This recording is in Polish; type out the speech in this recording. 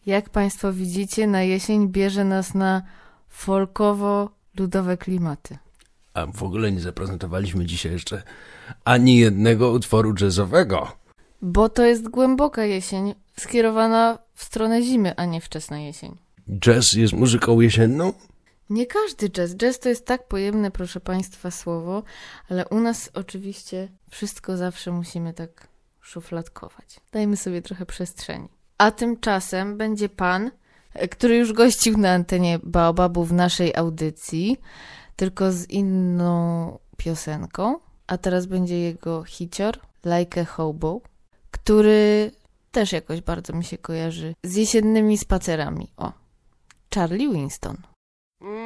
Jak Państwo widzicie, na jesień bierze nas na folkowo-ludowe klimaty. A w ogóle nie zaprezentowaliśmy dzisiaj jeszcze ani jednego utworu jazzowego. Bo to jest głęboka jesień, skierowana w stronę zimy, a nie wczesna jesień. Jazz jest muzyką jesienną? Nie każdy jazz. Jazz to jest tak pojemne, proszę Państwa, słowo, ale u nas oczywiście wszystko zawsze musimy tak szufladkować. Dajmy sobie trochę przestrzeni. A tymczasem będzie pan, który już gościł na antenie Baobabu w naszej audycji, tylko z inną piosenką, a teraz będzie jego hicior Like a Hobo, który też jakoś bardzo mi się kojarzy z jesiennymi spacerami. O, Charlie Winston.